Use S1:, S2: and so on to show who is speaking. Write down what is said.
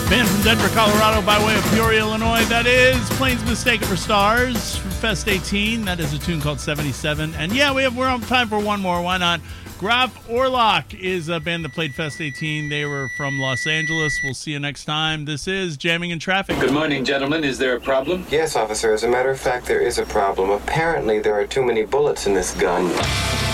S1: Band from Denver, Colorado, by way of Peoria, Illinois. That is Planes Mistaken for Stars from Fest 18. That is a tune called 77. And yeah, we're on time for one more. Why not? Graf Orlok is a band that played Fest 18. They were from Los Angeles. We'll see you next time. This is Jamming in Traffic.
S2: Good morning, gentlemen. Is there a problem?
S3: Yes, officer. As a matter of fact, there is a problem. Apparently, there are too many bullets in this gun.